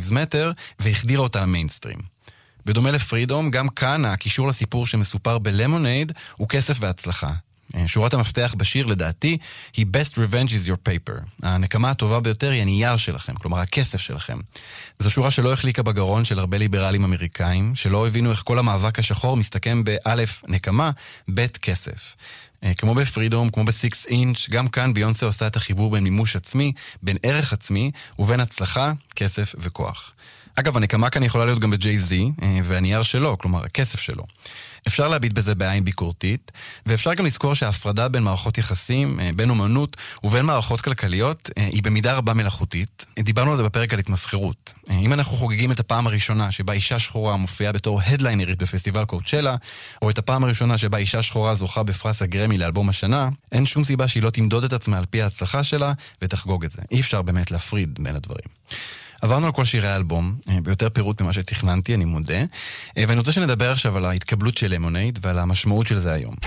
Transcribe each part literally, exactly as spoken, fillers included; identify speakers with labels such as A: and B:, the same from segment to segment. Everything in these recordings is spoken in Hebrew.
A: Lives Matter והחדירה אותה למיינסטרים. בדומה לפרידום, גם כאן הקישור לסיפור שמסופר בלמונייד הוא כסף והצלחה. שורת המפתח בשיר לדעתי היא Best Revenge is your paper. הנקמה הטובה ביותר היא הנייר שלכם, כלומר הכסף שלכם. זו שורה שלא החליקה בגרון של הרבה ליברלים אמריקאים, שלא הבינו איך כל המאבק השחור מסתכם באלף נקמה, בית כסף. כמו בפרידום, כמו בסיקס אינץ', גם כאן ביונסה עושה את החיבור בין מימוש עצמי, בין ערך עצמי ובין הצלחה, כסף וכוח. אגב, הנקמה כאן יכולה להיות גם בג'יי-זי, והנייר שלו, כלומר הכסף שלו. אפשר להביט בזה בעין ביקורתית, ואפשר גם לזכור שההפרדה בין מערכות יחסים, בין אומנות ובין מערכות כלכליות, היא במידה רבה מלאכותית. דיברנו על זה בפרק על התמסחרות. אם אנחנו חוגגים את הפעם הראשונה שבה אישה שחורה מופיעה בתור הדליינרית בפסטיבל קואוצ'לה, או את הפעם הראשונה שבה אישה שחורה זוכה בפרס הגרמי לאלבום השנה, אין שום סיבה שהיא לא תמדוד את עצמה על פי ההצלחה שלה ותחגוג את זה. אי אפשר באמת להפריד בין הדברים. עברנו על כל שירי האלבום, ביותר פירוט ממה שתכננתי, אני מודה, ואני רוצה שנדבר עכשיו על ההתקבלות של למונייד ועל המשמעות של זה היום.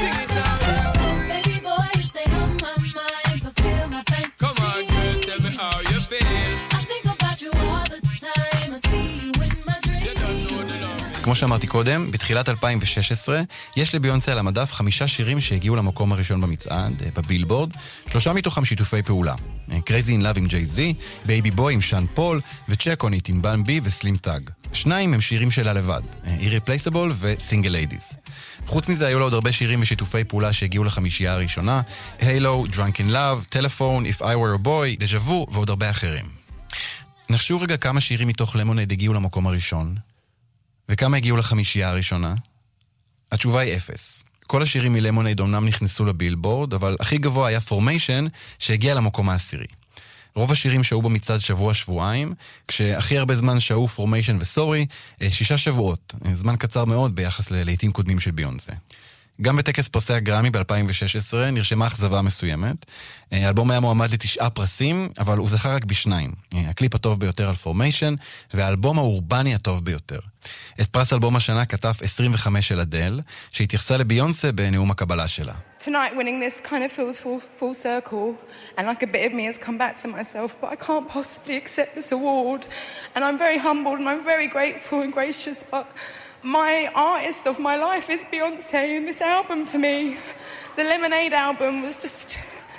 A: כמו שאמרתי קודם, בתחילת אלפיים ושש עשרה יש לביונסה על המדף חמישה שירים שהגיעו למקום הראשון במצעד, בבילבורד, שלושה מתוכם שיתופי פעולה. Crazy in Love עם ג'יי-זי, Baby Boy עם שאן פול, ו-Check on It עם בן בי וסלים טאג. שניים הם שירים שלה לבד, Irreplaceable ו-Single Ladies. חוץ מזה היו לה עוד הרבה שירים ושיתופי פעולה שהגיעו לחמישייה הראשונה, Halo, Drunk in Love, Telephone, If I Were a Boy, Deja Vu ועוד הרבה אחרים. נחשו רגע כמה שירים מתוך למונייד הגיעו למקום הראשון. וכמה הגיעו לחמישייה הראשונה? התשובה היא אפס. כל השירים מלמונייד אומנם נכנסו לבילבורד, אבל הכי גבוה היה פורמיישן שהגיע למקום העשירי. רוב השירים שהו במצעד שבוע-שבועיים, כשהכי הרבה זמן שהו פורמיישן וסורי, שישה שבועות, זמן קצר מאוד ביחס ללעיתים קודמים של ביונסה. גם בטקס פרסי הגרמי ב-אלפיים ושש עשרה נרשמה אכזבה מסוימת. האלבום היה מועמד לתשעה פרסים, אבל הוא זכה רק בשניים. הקליפ הטוב ביותר על פורמיישן, והאלבום האורבני הטוב ביותר. את פרס אלבום השנה כתב עשרים וחמש של אדל, שהתייחסה לביונסה בנאום הקבלה שלה.
B: Tonight winning this kind of feels full, full circle, and like a bit of me has come back to myself, but I can't possibly accept this award. And I'm very humbled and I'm very grateful and gracious, but my artist of my life is Beyoncé, and this album for me, the Lemonade album, was just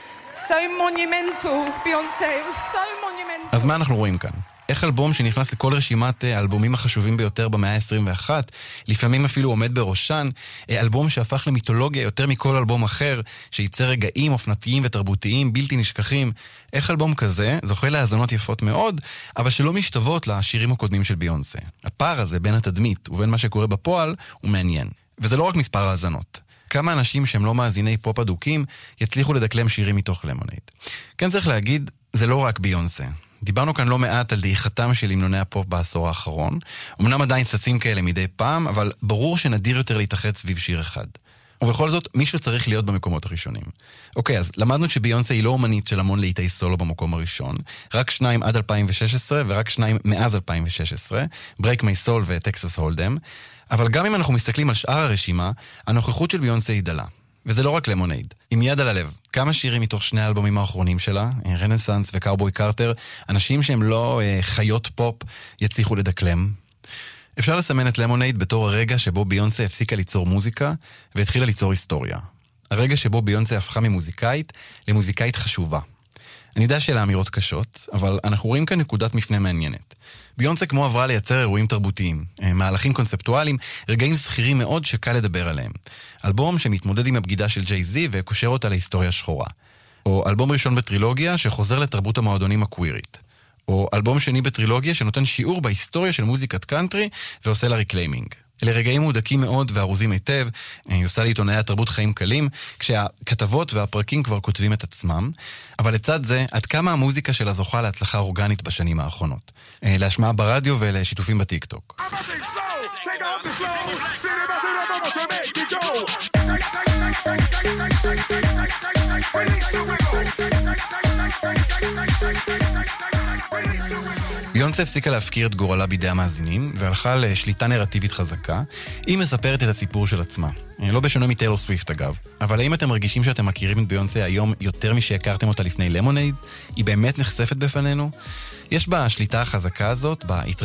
B: so monumental. Beyoncé, it was so monumental.
A: אז מה אנחנו רואים כאן? איך אלבום שנכנס לכל רשימת האלבומים החשובים ביותר במאה ה-עשרים ואחת, לפעמים אפילו עומד בראשן, אלבום שהפך למיתולוגיה יותר מכל אלבום אחר, שייצר רגעים אופנתיים ותרבותיים בלתי נשכחים. איך אלבום כזה זוכה להאזנות יפות מאוד, אבל שלא משתוות לשירים הקודמים של ביונסה. הפער הזה בין התדמית ובין מה שקורה בפועל הוא מעניין. וזה לא רק מספר האזנות. כמה אנשים שהם לא מאזיני פופ אדוקים יצליחו לדקלם שירים מתוך למונייד. כן צריך להגיד, זה לא רק ביונסה. דיברנו כאן לא מעט על דעיכתם של המנוני הפופ בעשור האחרון. אמנם עדיין צצים כאלה מדי פעם, אבל ברור שנדיר יותר להתאחד סביב שיר אחד. ובכל זאת, מישהו צריך להיות במקומות הראשונים. אוקיי, אז למדנו שביונסה היא לא אומנית של המון לעיתי סולו במקום הראשון. רק שניים עד אלפיים ושש עשרה, ורק שניים מאז אלפיים ושש עשרה, Break My Soul וטקסס הולדם. אבל גם אם אנחנו מסתכלים על שאר הרשימה, הנוכחות של ביונסה היא דלה. וזה לא רק למונייד. עם יד על הלב, כמה שירים מתוך שני האלבומים האחרונים שלה, רנסנס וקאובוי קארטר, אנשים שהם לא אה, חיות פופ, יצליחו לדקלם. אפשר לסמן את למונייד בתור הרגע שבו ביונסה הפסיקה ליצור מוזיקה, והתחילה ליצור היסטוריה. הרגע שבו ביונסה הפכה ממוזיקאית למוזיקאית חשובה. אני יודע שאלה אמירות קשות, אבל אנחנו רואים כאן נקודת מפנה מעניינת. ביונסה כמו עברה לייצר אירועים תרבותיים, מהלכים קונספטואליים, רגעים זכירים מאוד שקל לדבר עליהם. אלבום שמתמודד עם הבגידה של ג'יי-זי וקושר אותה להיסטוריה שחורה. או אלבום ראשון בטרילוגיה שחוזר לתרבות המועדונים הקווירית. או אלבום שני בטרילוגיה שנותן שיעור בהיסטוריה של מוזיקת קאנטרי ועושה לה ריקליימינג. אלה רגעים מודקים מאוד וארוזים היטב, היא עושה לעיתונאי התרבות חיים קלים, כשהכתבות והפרקים כבר כותבים את עצמם, אבל לצד זה, עד כמה המוזיקה שלה זוכה להצלחה אורגנית בשנים האחרונות. להשמעה ברדיו ולשיתופים בטיקטוק. ביונסה הפסיקה להפקיר את גורלה בידי המאזינים והלכה לשליטה נרטיבית חזקה. היא מספרת את הסיפור של עצמה, לא בשונה מטיילור סוויפט אגב. אבל האם אתם מרגישים שאתם מכירים את ביונסה היום יותר משהכרתם אותה לפני למונייד? היא באמת נחשפת בפנינו? יש בה השליטה החזקה הזאת, בהתרחבות